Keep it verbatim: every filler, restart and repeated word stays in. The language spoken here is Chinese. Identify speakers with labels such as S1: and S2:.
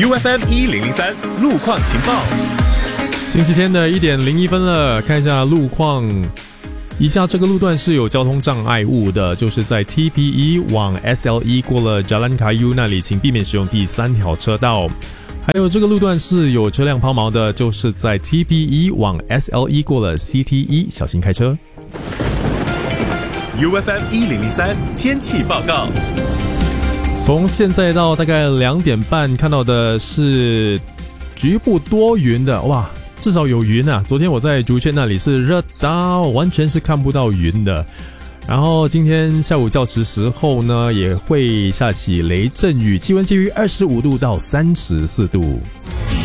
S1: U F M 一零零三路况情报。
S2: 星期天的一点零一分了，看一下路况。以下这个路段是有交通障碍物的，就是在 T P E 往 S L E 过了 Jalan Kayu 那里，请避免使用第三条车道。还有这个路段是有车辆抛锚的，就是在 T P E 往 S L E 过了 C T E， 小心开车。
S1: U F M 一零零三天气报告。
S2: 从现在到大概两点半，看到的是局部多云的，哇，至少有云啊！昨天我在竹堑那里是热到完全是看不到云的。然后今天下午较迟时候呢，也会下起雷阵雨，气温介于二十五度到三十四度。